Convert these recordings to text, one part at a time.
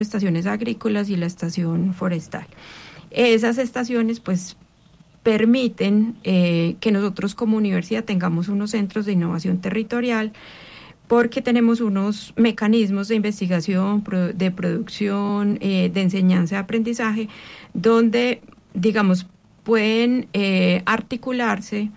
estaciones agrícolas y la estación forestal. Esas estaciones pues permiten que nosotros como universidad tengamos unos centros de innovación territorial, porque tenemos unos mecanismos de investigación, de producción, de enseñanza y aprendizaje, donde, digamos, pueden articularse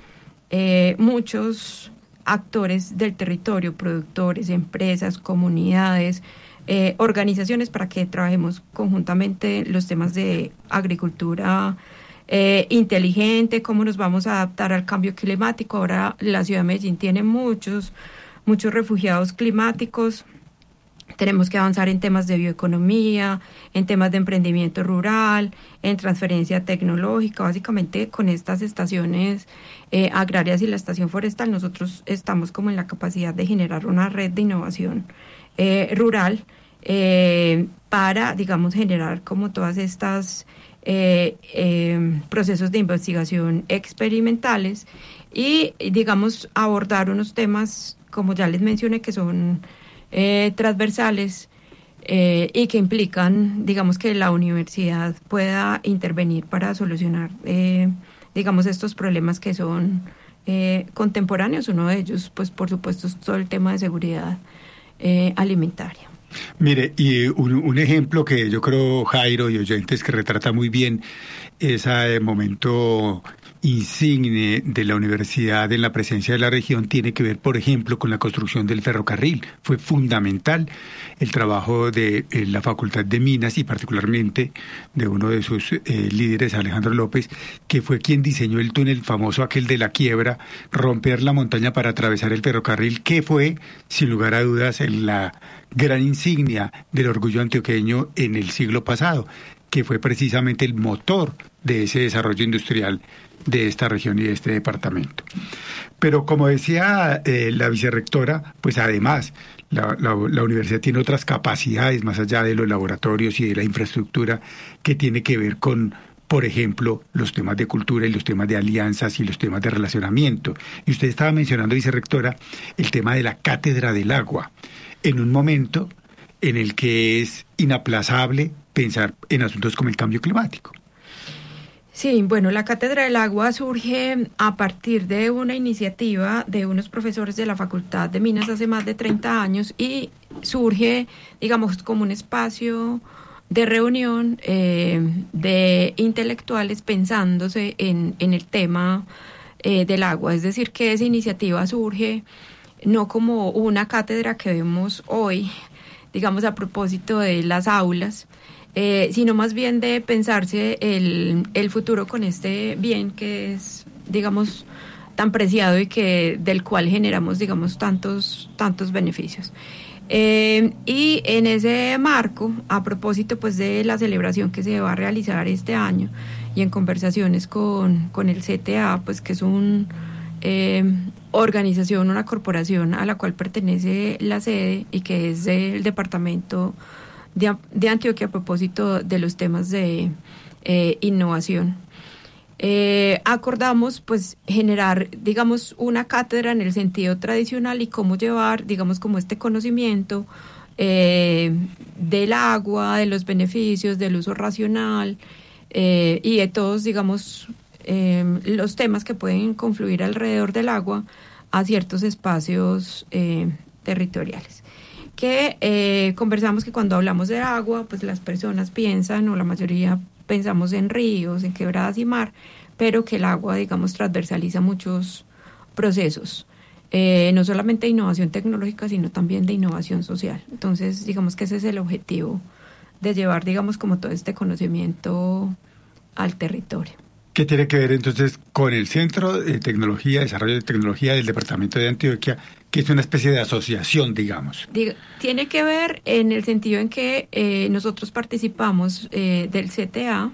muchos actores del territorio, productores, empresas, comunidades, organizaciones, para que trabajemos conjuntamente los temas de agricultura inteligente, cómo nos vamos a adaptar al cambio climático. Ahora la ciudad de Medellín tiene muchos refugiados climáticos. Tenemos que avanzar en temas de bioeconomía, en temas de emprendimiento rural, en transferencia tecnológica. Básicamente, con estas estaciones agrarias y la estación forestal, nosotros estamos como en la capacidad de generar una red de innovación rural para, digamos, generar como todas estas procesos de investigación experimentales y, digamos, abordar unos temas, como ya les mencioné, que son transversales y que implican, digamos, que la universidad pueda intervenir para solucionar, digamos, estos problemas que son contemporáneos. Uno de ellos, pues, por supuesto, es todo el tema de seguridad alimentaria. Mire, y un ejemplo que yo creo, Jairo y oyentes, que retrata muy bien ese momento insigne de la universidad en la presencia de la región tiene que ver, por ejemplo, con la construcción del ferrocarril. Fue fundamental el trabajo de la Facultad de Minas y particularmente de uno de sus líderes, Alejandro López, que fue quien diseñó el túnel famoso aquel de la Quiebra, romper la montaña para atravesar el ferrocarril, que fue, sin lugar a dudas, la gran insignia del orgullo antioqueño en el siglo pasado, que fue precisamente el motor de ese desarrollo industrial de esta región y de este departamento. Pero como decía la vicerrectora, pues además la universidad tiene otras capacidades más allá de los laboratorios y de la infraestructura, que tiene que ver con, por ejemplo, los temas de cultura y los temas de alianzas y los temas de relacionamiento. Y usted estaba mencionando, vicerrectora, el tema de la Cátedra del Agua, en un momento en el que es inaplazable pensar en asuntos como el cambio climático. Sí, bueno, la Cátedra del Agua surge a partir de una iniciativa de unos profesores de la Facultad de Minas hace más de 30 años y surge, digamos, como un espacio de reunión de intelectuales pensándose en el tema del agua. Es decir, que esa iniciativa surge no como una cátedra que vemos hoy, digamos, a propósito de las aulas, sino más bien de pensarse el futuro con este bien que es, digamos, tan preciado y que del cual generamos, digamos, tantos beneficios. Y en ese marco, a propósito pues de la celebración que se va a realizar este año y en conversaciones con el CTA, pues que es una organización, una corporación a la cual pertenece la sede y que es del departamento de Antioquia, a propósito de los temas de innovación. Acordamos pues generar, digamos, una cátedra en el sentido tradicional y cómo llevar, digamos, como este conocimiento del agua, de los beneficios, del uso racional y de todos, digamos, los temas que pueden confluir alrededor del agua a ciertos espacios territoriales. Que conversamos que cuando hablamos de agua, pues las personas piensan, o la mayoría pensamos en ríos, en quebradas y mar, pero que el agua, digamos, transversaliza muchos procesos, no solamente de innovación tecnológica, sino también de innovación social. Entonces, digamos que ese es el objetivo de llevar, digamos, como todo este conocimiento al territorio. ¿Qué tiene que ver entonces con el Centro de Tecnología, Desarrollo de Tecnología del Departamento de Antioquia, que es una especie de asociación, digamos? Tiene que ver en el sentido en que nosotros participamos del CTA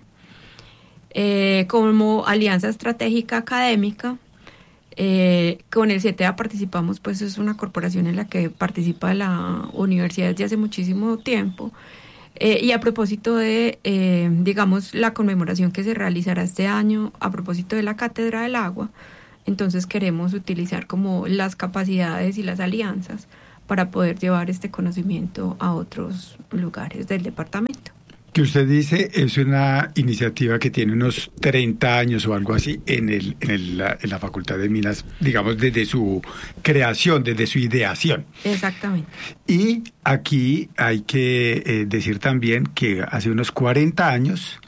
como alianza estratégica académica. Con el CTA participamos, pues es una corporación en la que participa la universidad desde hace muchísimo tiempo. Y a propósito de, digamos, la conmemoración que se realizará este año a propósito de la Cátedra del Agua, entonces queremos utilizar como las capacidades y las alianzas para poder llevar este conocimiento a otros lugares del departamento. Que usted dice es una iniciativa que tiene unos 30 años o algo así en la Facultad de Minas, digamos, desde su creación, desde su ideación. Exactamente. Y aquí hay que decir también que hace unos 40 años,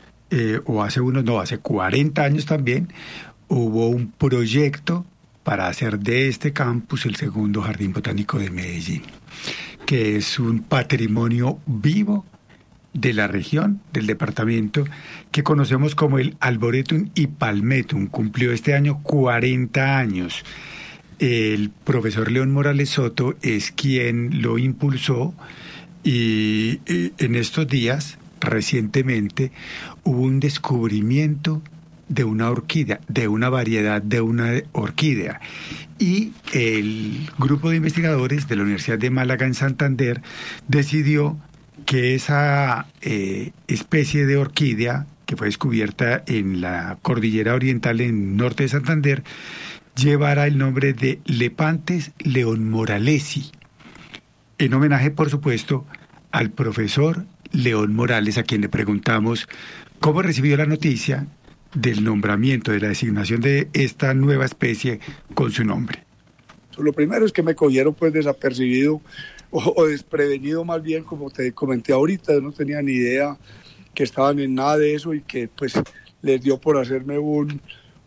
hace 40 años también, hubo un proyecto para hacer de este campus el segundo Jardín Botánico de Medellín, que es un patrimonio vivo de la región, del departamento, que conocemos como el Arboretum y Palmetum. Cumplió este año 40 años. El profesor León Morales Soto es quien lo impulsó y en estos días, recientemente, hubo un descubrimiento de una orquídea, de una variedad de una orquídea. Y el grupo de investigadores de la Universidad de Málaga en Santander decidió que esa especie de orquídea que fue descubierta en la cordillera oriental en norte de Santander llevará el nombre de Lepanthes leonmoralesi, en homenaje, por supuesto, al profesor León Morales, a quien le preguntamos cómo recibió la noticia del nombramiento, de la designación de esta nueva especie con su nombre. Lo primero es que me cogieron pues desapercibido o desprevenido, más bien, como te comenté ahorita. Yo no tenía ni idea que estaban en nada de eso y que pues les dio por hacerme un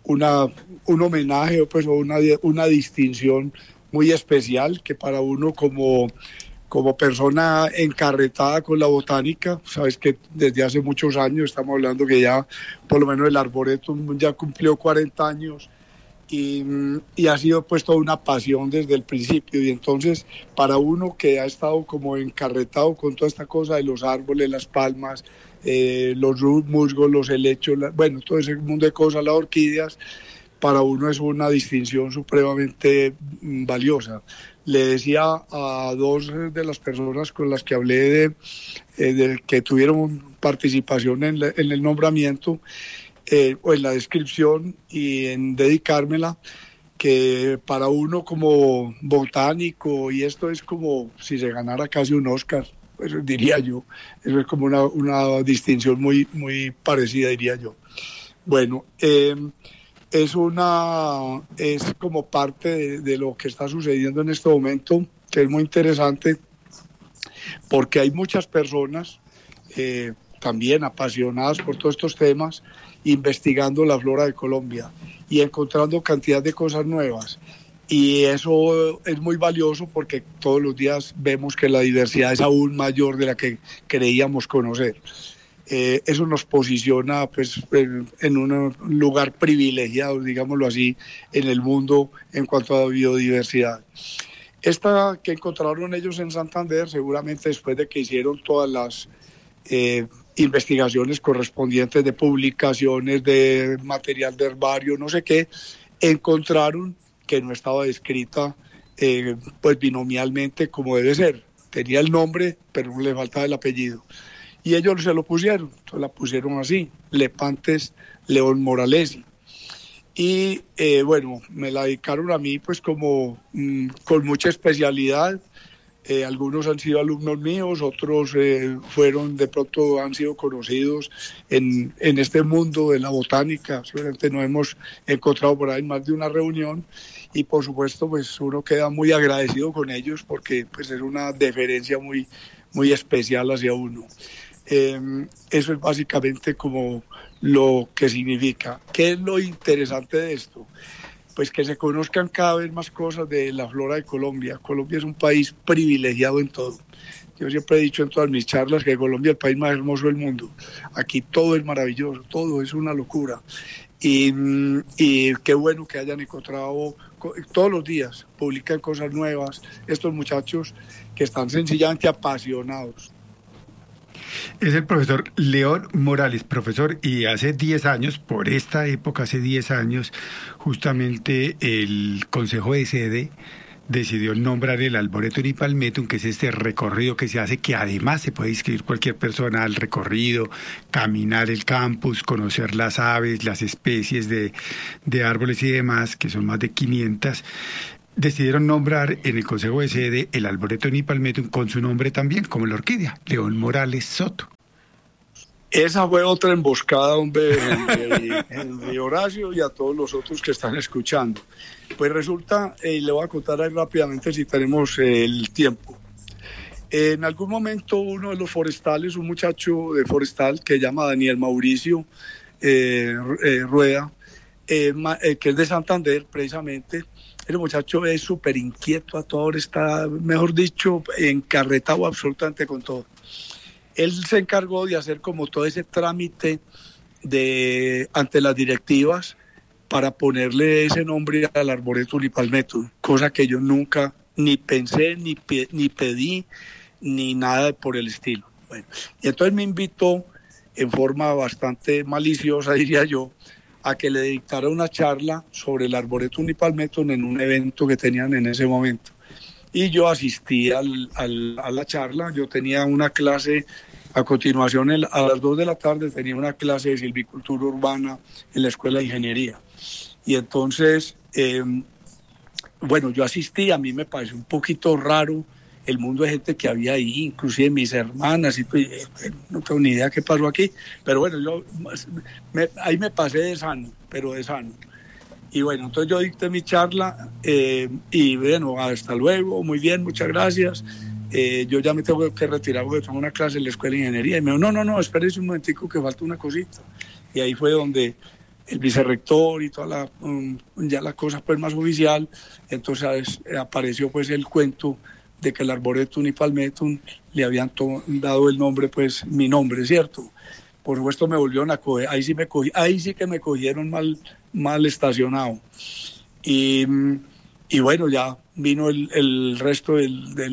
homenaje pues, o una distinción muy especial, que para uno como persona encarretada con la botánica, sabes que desde hace muchos años, estamos hablando que ya por lo menos el Arboretum ya cumplió 40 años, y ha sido pues toda una pasión desde el principio. Y entonces para uno que ha estado como encarretado con toda esta cosa de los árboles, las palmas, los musgos, los helechos, bueno, todo ese mundo de cosas, las orquídeas, para uno es una distinción supremamente valiosa. Le decía a dos de las personas con las que hablé de que tuvieron participación en el nombramiento, o en la descripción y en dedicármela, que para uno como botánico, y esto es como si se ganara casi un Oscar, pues diría yo, eso es como una distinción muy, muy parecida, diría yo. Bueno, es como parte de lo que está sucediendo en este momento, que es muy interesante, porque hay muchas personas también apasionadas por todos estos temas, investigando la flora de Colombia y encontrando cantidad de cosas nuevas. Y eso es muy valioso porque todos los días vemos que la diversidad es aún mayor de la que creíamos conocer. Eso nos posiciona pues, en un lugar privilegiado, digámoslo así, en el mundo en cuanto a biodiversidad. Esta que encontraron ellos en Santander, seguramente después de que hicieron todas las investigaciones correspondientes de publicaciones, de material de herbario, no sé qué, encontraron que no estaba descrita pues binomialmente como debe ser. Tenía el nombre, pero no le faltaba el apellido. Y ellos se lo pusieron, entonces la pusieron así, Lepanthes leonmoralesi. Y bueno, me la dedicaron a mí pues como con mucha especialidad. Algunos han sido alumnos míos, otros han sido conocidos en este mundo de la botánica. Seguramente nos hemos encontrado por ahí en más de una reunión, y por supuesto pues uno queda muy agradecido con ellos porque pues es una deferencia muy, muy especial hacia uno. Eso es básicamente como lo que significa. ¿Qué es lo interesante de esto? Pues que se conozcan cada vez más cosas de la flora de Colombia. Colombia es un país privilegiado en todo. Yo siempre he dicho en todas mis charlas que Colombia es el país más hermoso del mundo. Aquí todo es maravilloso, todo es una locura. Y qué bueno que hayan encontrado, todos los días publican cosas nuevas, estos muchachos que están sencillamente apasionados. Es el profesor León Morales, profesor, y hace 10 años, por esta época, hace 10 años, justamente el Consejo de Sede decidió nombrar el Arboretum y Palmetum, que es este recorrido que se hace, que además se puede inscribir cualquier persona al recorrido, caminar el campus, conocer las aves, las especies de árboles y demás, que son más de 500. decidieron nombrar en el Consejo de Sede el arboretum y palmetum con su nombre también, como la orquídea, León Morales Soto. Esa fue otra emboscada, hombre, Henry Horacio y a todos los otros que están escuchando. Pues resulta, y le voy a contar ahí rápidamente si tenemos el tiempo. En algún momento uno de los forestales, un muchacho de forestal que se llama Daniel Mauricio Rueda, que es de Santander precisamente. El muchacho es súper inquieto a toda hora, está, mejor dicho, encarretado absolutamente con todo. Él se encargó de hacer como todo ese trámite ante las directivas para ponerle ese nombre al arboretum y palmetum, cosa que yo nunca ni pensé, ni pedí, ni nada por el estilo. Bueno, y entonces me invitó en forma bastante maliciosa, diría yo, a que le dictara una charla sobre el arboretum y palmetum en un evento que tenían en ese momento. Y yo asistí a la charla. Yo tenía una clase a continuación, a las 2 de la tarde tenía una clase de silvicultura urbana en la Escuela de Ingeniería. Y entonces, bueno, yo asistí, a mí me pareció un poquito raro el mundo de gente que había ahí, inclusive mis hermanas, y no tengo ni idea qué pasó aquí, pero bueno, ahí me pasé de sano, pero de sano. Y bueno, entonces yo dicté mi charla y bueno, hasta luego, muy bien, muchas gracias. Yo ya me tengo que retirar porque tengo una clase en la Escuela de Ingeniería. Y me dijo, no, espérese un momentico que falta una cosita. Y ahí fue donde el vicerrector y toda ya la cosa pues más oficial, entonces apareció pues el cuento de que el arboretum y palmetum le habían dado el nombre, pues mi nombre, ¿cierto? Por supuesto me volvieron a coger, ahí sí que me cogieron mal estacionado. Y bueno, ya vino el resto de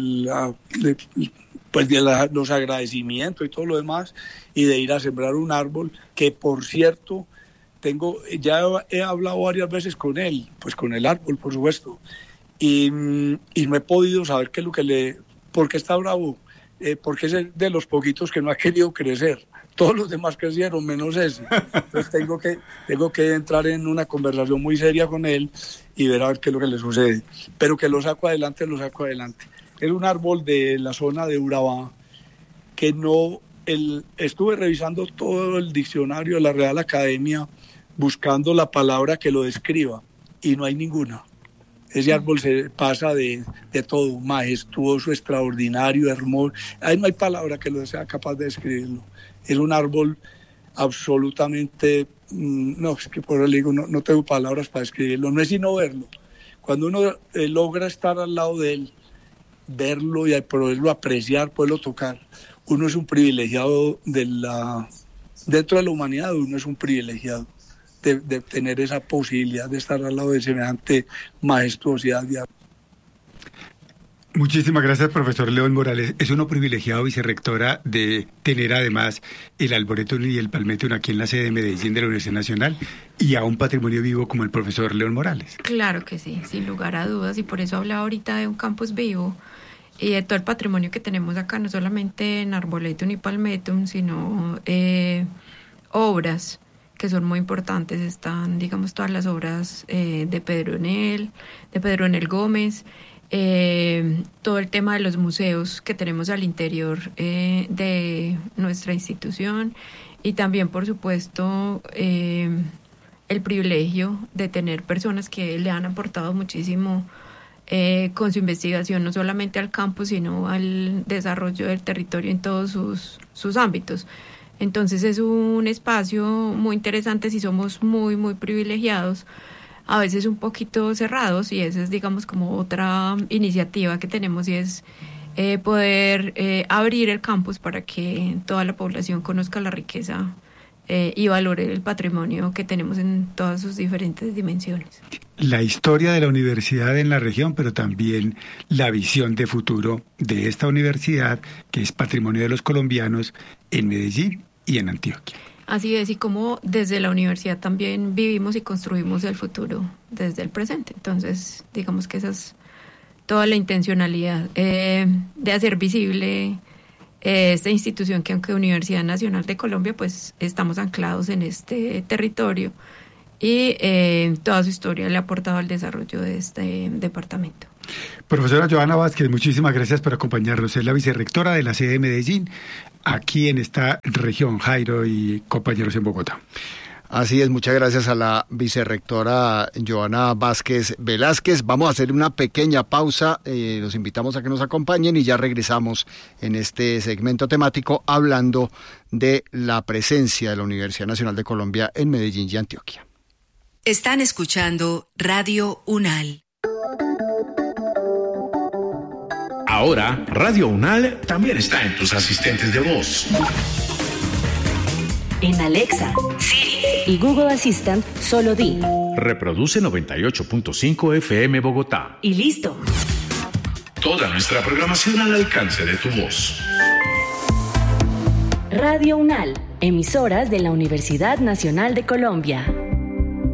los agradecimientos y todo lo demás, y de ir a sembrar un árbol que, por cierto, ya he hablado varias veces con él, pues con el árbol, por supuesto, y no he podido saber qué es lo que por qué está bravo, porque es de los poquitos que no ha querido crecer. Todos los demás crecieron, menos ese. Entonces tengo que entrar en una conversación muy seria con él y ver a ver qué es lo que le sucede. Pero que lo saco adelante. Es un árbol de la zona de Urabá que estuve revisando todo el diccionario de la Real Academia buscando la palabra que lo describa y no hay ninguna. Ese árbol se pasa de todo, majestuoso, extraordinario, hermoso. Ahí no hay palabra que lo sea capaz de describirlo. Es un árbol absolutamente, no, es que por eso le digo, no tengo palabras para describirlo, no es sino verlo. Cuando uno logra estar al lado de él, verlo y poderlo apreciar, poderlo tocar, uno es un privilegiado dentro de la humanidad, uno es un privilegiado de tener esa posibilidad de estar al lado de semejante majestuosidad de árbol. Muchísimas gracias, profesor León Morales. Es uno privilegiado, vicerrectora, de tener además el arboretum y el palmetum aquí en la sede de Medellín de la Universidad Nacional y a un patrimonio vivo como el profesor León Morales. Claro que sí, sin lugar a dudas, y por eso hablaba ahorita de un campus vivo y de todo el patrimonio que tenemos acá, no solamente en arboretum y palmetum, sino obras que son muy importantes. Están, digamos, todas las obras de Pedronel Gómez, todo el tema de los museos que tenemos al interior de nuestra institución, y también, por supuesto, el privilegio de tener personas que le han aportado muchísimo con su investigación, no solamente al campus, sino al desarrollo del territorio en todos sus ámbitos. Entonces es un espacio muy interesante si somos muy, muy privilegiados, a veces un poquito cerrados, y esa es, digamos, como otra iniciativa que tenemos, y es poder abrir el campus para que toda la población conozca la riqueza y valore el patrimonio que tenemos en todas sus diferentes dimensiones. La historia de la universidad en la región, pero también la visión de futuro de esta universidad, que es patrimonio de los colombianos en Medellín y en Antioquia. Así es, y como desde la universidad también vivimos y construimos el futuro desde el presente. Entonces, digamos que esa es toda la intencionalidad de hacer visible esta institución, que aunque Universidad Nacional de Colombia, pues estamos anclados en este territorio y toda su historia le ha aportado al desarrollo de este departamento. Profesora Johanna Vázquez, muchísimas gracias por acompañarnos. Es la vicerrectora de la sede de Medellín, aquí en esta región, Jairo y compañeros en Bogotá. Así es, muchas gracias a la vicerrectora Johanna Vázquez Velázquez. Vamos a hacer una pequeña pausa, los invitamos a que nos acompañen y ya regresamos en este segmento temático hablando de la presencia de la Universidad Nacional de Colombia en Medellín y Antioquia. Están escuchando Radio UNAL. Ahora, Radio UNAL también está en tus asistentes de voz. En Alexa, Siri y Google Assistant, solo di: reproduce 98.5 FM Bogotá. Y listo. Toda nuestra programación al alcance de tu voz. Radio UNAL, emisoras de la Universidad Nacional de Colombia.